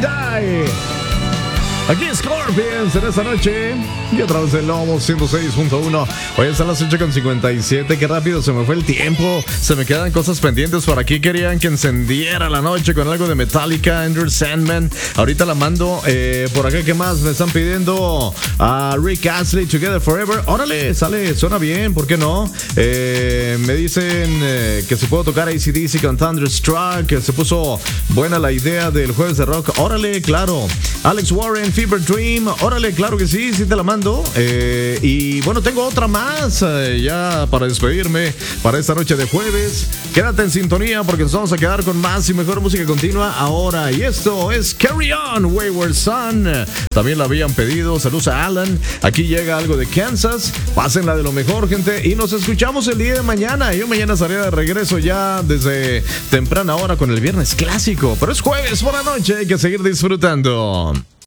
Die. Aquí Scorpions en esta noche. Y otra vez el Lomo 106.1. Hoy están las 8:57. Qué rápido se me fue el tiempo. Se me quedan cosas pendientes por aquí. Querían que encendiera la noche con algo de Metallica, Enter Sandman. Ahorita la mando. Por acá, ¿qué más? Me están pidiendo a Rick Astley, Together Forever. Órale, sale, suena bien. ¿Por qué no? Me dicen que se puede tocar AC/DC con Thunderstruck. Que se puso buena la idea del jueves de rock. Órale, claro. Alex Warren, Fever Dream. Órale, claro que sí, sí te la mando. Y bueno, tengo otra más ya para despedirme para esta noche de jueves. Quédate en sintonía porque nos vamos a quedar con más y mejor música continua ahora. Y esto es Carry On, Wayward Son. También la habían pedido. Saludos a Alan. Aquí llega algo de Kansas. Pásenla de lo mejor, gente. Y nos escuchamos el día de mañana. Yo mañana estaré de regreso ya desde temprana hora con el viernes clásico. Pero es jueves por la noche. Hay que seguir disfrutando.